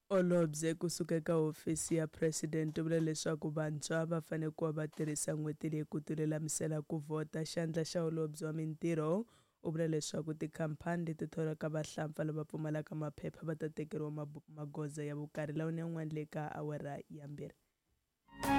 Holobye kusuka eka hofisi ya president u vula leswaku vantshwa va fanele ku va tirhisa n'hweti leyi ku tilulamisela ku vhota. Xandla xa holobye wa mintirho u vula leswaku tikhampani leti tholaka vahlampfa lava pfumalaka maphepha va ta tekeriwa magoza ya vukarhi lawa ni yan'wana le ka awara ya mbirhi.